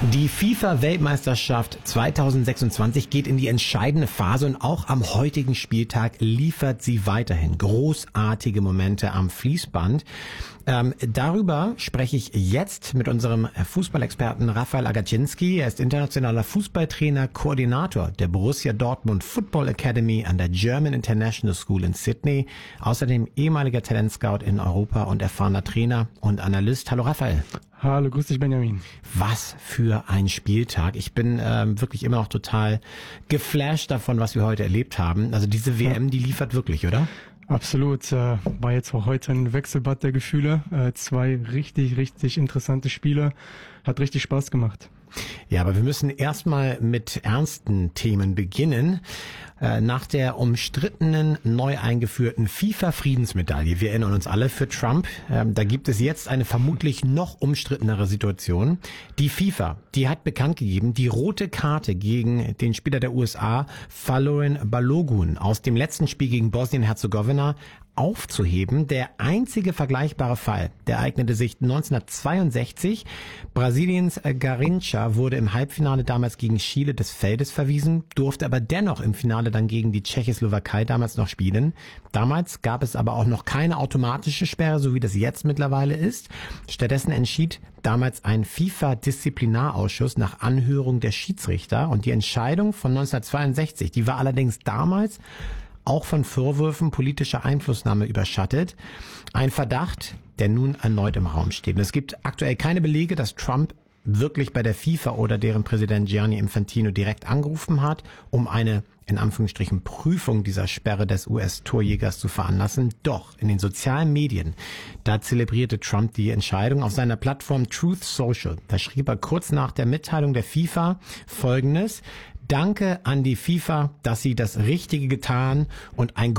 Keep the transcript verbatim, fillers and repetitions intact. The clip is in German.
Die FIFA-Weltmeisterschaft zweitausendsechsundzwanzig geht in die entscheidende Phase und auch am heutigen Spieltag liefert sie weiterhin großartige Momente am Fließband. Ähm, darüber spreche ich jetzt mit unserem Fußballexperten Rafael Agacinski. Er ist internationaler Fußballtrainer, Koordinator der Borussia Dortmund Football Academy an der German International School in Sydney. Außerdem ehemaliger Talentscout in Europa und erfahrener Trainer und Analyst. Hallo Rafael. Hallo, grüß dich Benjamin. Was für ein Spieltag. Ich bin ähm, wirklich immer noch total geflasht davon, was wir heute erlebt haben. Also diese W M, die liefert wirklich, oder? Absolut. Äh, war jetzt auch heute ein Wechselbad der Gefühle. Äh, zwei richtig, richtig interessante Spiele. Hat richtig Spaß gemacht. Ja, aber wir müssen erstmal mit ernsten Themen beginnen. Äh, nach der umstrittenen, neu eingeführten FIFA-Friedensmedaille, wir erinnern uns alle, für Trump, äh, da gibt es jetzt eine vermutlich noch umstrittenere Situation. Die FIFA, die hat bekannt gegeben, die rote Karte gegen den Spieler der U S A, Falorin Balogun, aus dem letzten Spiel gegen Bosnien-Herzegowina aufzuheben. Der einzige vergleichbare Fall, der eignete sich neunzehnhundertzweiundsechzig. Brasiliens Garrincha wurde im Halbfinale damals gegen Chile des Feldes verwiesen, durfte aber dennoch im Finale dann gegen die Tschechoslowakei damals noch spielen. Damals gab es aber auch noch keine automatische Sperre, so wie das jetzt mittlerweile ist. Stattdessen entschied damals ein FIFA-Disziplinarausschuss nach Anhörung der Schiedsrichter. Und die Entscheidung von neunzehnhundertzweiundsechzig, die war allerdings damals auch von Vorwürfen politischer Einflussnahme überschattet. Ein Verdacht, der nun erneut im Raum steht. Und es gibt aktuell keine Belege, dass Trump wirklich bei der FIFA oder deren Präsident Gianni Infantino direkt angerufen hat, um eine, in Anführungsstrichen, Prüfung dieser Sperre des U S-Torjägers zu veranlassen. Doch in den sozialen Medien, da zelebrierte Trump die Entscheidung auf seiner Plattform Truth Social. Da schrieb er kurz nach der Mitteilung der FIFA Folgendes: Danke an die FIFA, dass sie das Richtige getan und ein